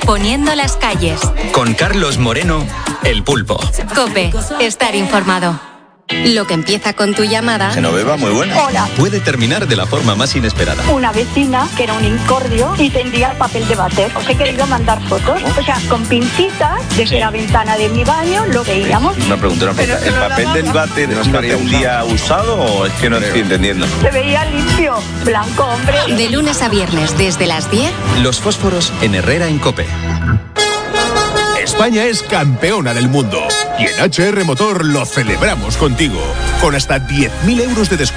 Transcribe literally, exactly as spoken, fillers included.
poniendo las calles. Con Carlos Moreno, El Pulpo. COPE, estar informado. Lo que empieza con tu llamada... Genoveva, muy buena. Hola. Puede terminar de la forma más inesperada. Una vecina que era un incordio y tendía el papel de váter. Os he querido mandar fotos. O sea, con pincitas, desde Sí. la ventana de mi baño lo veíamos. Una pregunta, una pregunta. ¿El papel del váter no estaría un día usado o es que no estoy entendiendo? Se veía limpio, blanco, hombre. De lunes a viernes, desde las diez... Los fósforos en Herrera en COPE. España es campeona del mundo y en H R Motor lo celebramos contigo, con hasta diez mil euros de descuento.